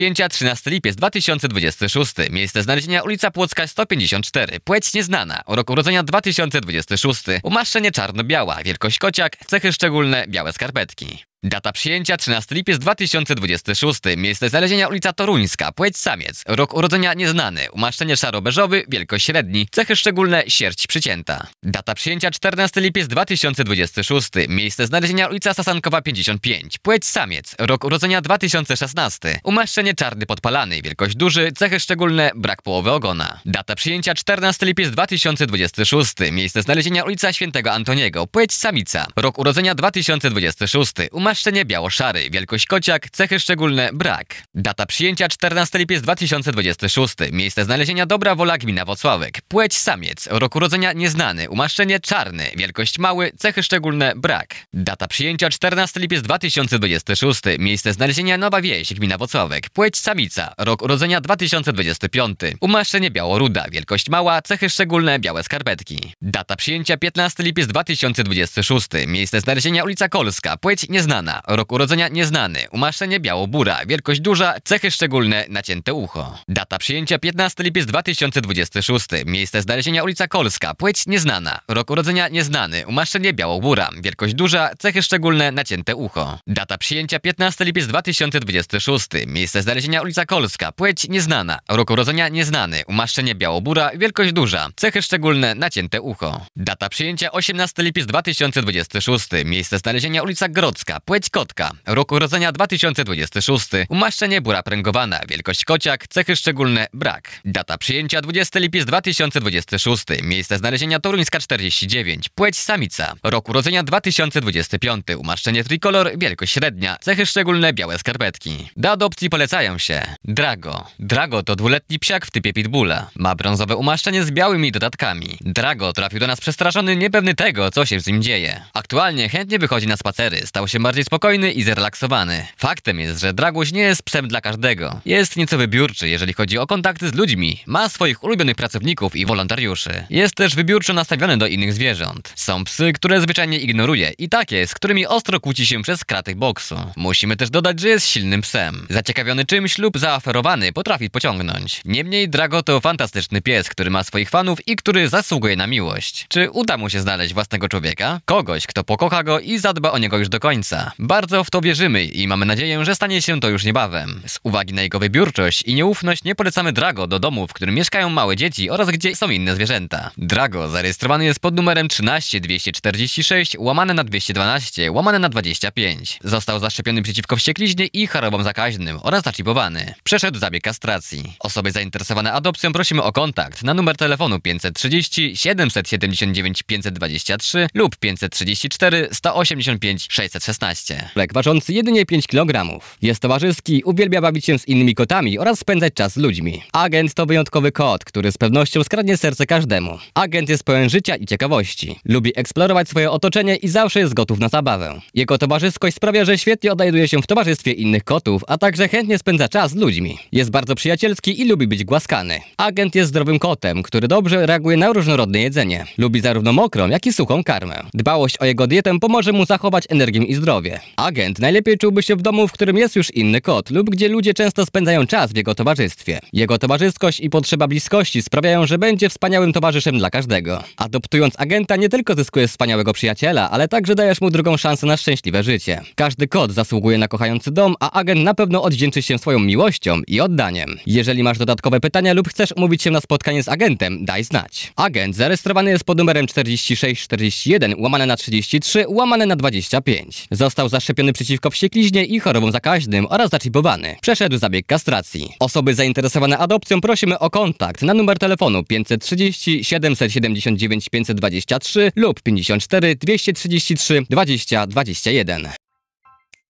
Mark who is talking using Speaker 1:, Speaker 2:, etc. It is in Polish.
Speaker 1: Przyjęcia 13 lipiec 2026. Miejsce znalezienia ulica Płocka 154. Płeć nieznana. Rok urodzenia 2026. Umaszczenie czarno-biała. Wielkość kociak. Cechy szczególne. Białe skarpetki. Data przyjęcia 13 lipiec 2026. Miejsce znalezienia ulica Toruńska. Płeć samiec. Rok urodzenia nieznany. Umaszczenie szaro-beżowy. Wielkość średni. Cechy szczególne. Sierść przycięta. Data przyjęcia 14 lipiec 2026. Miejsce znalezienia ulica Sasankowa 55. Płeć samiec. Rok urodzenia 2016. Umaszczenie czarny podpalany. Wielkość duży. Cechy szczególne. Brak połowy ogona. Data przyjęcia 14 lipiec 2026. Miejsce znalezienia ulica Świętego Antoniego. Płeć samica. Rok urodzenia 2026. Umaszczenie biało-szary. Wielkość kociak. Cechy szczególne. Brak. Data przyjęcia 14 lipiec 2026. Miejsce znalezienia Dobra Wola, gmina Włocławek. Płeć samiec. Rok urodzenia nieznany. Umaszczenie czarny. Wielkość mały. Cechy szczególne. Brak. Data przyjęcia 14 lipiec 2026. Miejsce znalezienia Nowa Wieś, gmina Włocławek. Płeć samica. Rok urodzenia 2025. Umaszczenie biało-ruda. Wielkość mała. Cechy szczególne. Białe skarpetki. Data przyjęcia 15 lipiec 2026. Miejsce znalezienia ulica Kolska. Płeć nieznana. Rok urodzenia nieznany. Umaszczenie biało-bura. Wielkość duża. Cechy szczególne. Nacięte ucho. Data przyjęcia 15 lipiec 2026. Miejsce znalezienia ulica Kolska. Płeć nieznana. Rok urodzenia nieznany. Umaszczenie biało-bura. Wielkość duża. Cechy szczególne. Nacięte ucho. Data przyjęcia 15 lipiec 2026. Miejsce znalezienia ulica Kolska. Płeć nieznana. Rok urodzenia nieznany. Umaszczenie biało-bura. Wielkość duża. Cechy szczególne. Nacięte ucho. Data przyjęcia 18 lipiec 2026. Miejsce znalezienia ulica Grodzka. Płeć kotka. Rok urodzenia 2026. Umaszczenie bura pręgowana. Wielkość kociak. Cechy szczególne. Brak. Data przyjęcia 20 lipiec 2026. Miejsce znalezienia Toruńska 49. Płeć samica. Rok urodzenia 2025. Umaszczenie trikolor. Wielkość średnia. Cechy szczególne. Białe skarpetki. Do adopcji polecają się Drago. Drago to dwuletni psiak w typie pitbulla. Ma brązowe umaszczenie z białymi dodatkami. Drago trafił do nas przestraszony, niepewny tego, co się z nim dzieje. Aktualnie chętnie wychodzi na spacery. Stał się bardziej spokojny i zrelaksowany. Faktem jest, że Draguś nie jest psem dla każdego. Jest nieco wybiórczy, jeżeli chodzi o kontakty z ludźmi. Ma swoich ulubionych pracowników i wolontariuszy. Jest też wybiórczo nastawiony do innych zwierząt. Są psy, które zwyczajnie ignoruje i takie, z którymi ostro kłóci się przez kraty boksu. Musimy też dodać, że jest silnym psem. Zaciekawiony czymś lub zaaferowany potrafi pociągnąć. Niemniej Drago to fantastyczny pies, który ma swoich fanów i który zasługuje na miłość. Czy uda mu się znaleźć własnego człowieka? Kogoś, kto pokocha go i zadba o niego już do końca. Bardzo w to wierzymy i mamy nadzieję, że stanie się to już niebawem. Z uwagi na jego wybiórczość i nieufność nie polecamy Drago do domu, w którym mieszkają małe dzieci oraz gdzie są inne zwierzęta. Drago zarejestrowany jest pod numerem 13246/212/25. Został zaszczepiony przeciwko wściekliźnie i chorobom zakaźnym oraz zaczipowany. Przeszedł zabieg kastracji. Osoby zainteresowane adopcją prosimy o kontakt na numer telefonu 530 779 523 lub 534 185 616.
Speaker 2: Lek ważący jedynie 5 kg. Jest towarzyski, uwielbia bawić się z innymi kotami oraz spędzać czas z ludźmi. Agent to wyjątkowy kot, który z pewnością skradnie serce każdemu. Agent jest pełen życia i ciekawości. Lubi eksplorować swoje otoczenie i zawsze jest gotów na zabawę. Jego towarzyskość sprawia, że świetnie odnajduje się w towarzystwie innych kotów, a także chętnie spędza czas z ludźmi. Jest bardzo przyjacielski i lubi być głaskany. Agent jest zdrowym kotem, który dobrze reaguje na różnorodne jedzenie. Lubi zarówno mokrą, jak i suchą karmę. Dbałość o jego dietę pomoże mu zachować energię i zdrowie. Agent najlepiej czułby się w domu, w którym jest już inny kot lub gdzie ludzie często spędzają czas w jego towarzystwie. Jego towarzyskość i potrzeba bliskości sprawiają, że będzie wspaniałym towarzyszem dla każdego. Adoptując agenta nie tylko zyskujesz wspaniałego przyjaciela, ale także dajesz mu drugą szansę na szczęśliwe życie. Każdy kot zasługuje na kochający dom, a agent na pewno odwdzięczy się swoją miłością i oddaniem. Jeżeli masz dodatkowe pytania lub chcesz umówić się na spotkanie z agentem, daj znać. Agent zarejestrowany jest pod numerem 4641/33/25. Został zaszczepiony przeciwko wściekliźnie i chorobom zakaźnym oraz zaczipowany. Przeszedł zabieg kastracji. Osoby zainteresowane adopcją prosimy o kontakt na numer telefonu 530 779 523 lub 54 233 20 21.